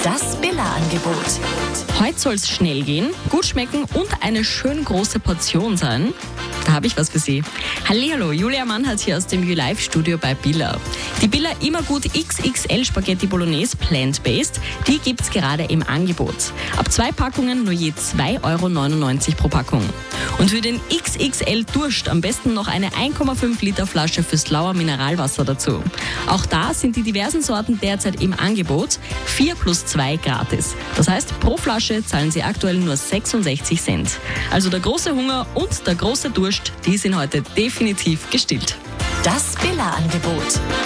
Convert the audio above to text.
Das Billa-Angebot. Heute soll es schnell gehen, gut schmecken und eine schön große Portion sein. Da habe ich was für Sie. Hallihallo, Julia Mannhardt hier aus dem YouLife-Studio bei Billa. Die Billa Immergut XXL Spaghetti Bolognese Plant-Based, die gibt's gerade im Angebot. Ab 2 Packungen nur je 2,99 € pro Packung. Und für den XXL Durst am besten noch eine 1,5 Liter Flasche fürs Lauer Mineralwasser dazu. Auch da sind die diversen Sorten derzeit im Angebot, 4 + 2 gratis. Das heißt, pro Flasche zahlen Sie aktuell nur 66 Cent. Also der große Hunger und der große Durst, die sind heute definitiv gestillt. Das Billa-Angebot.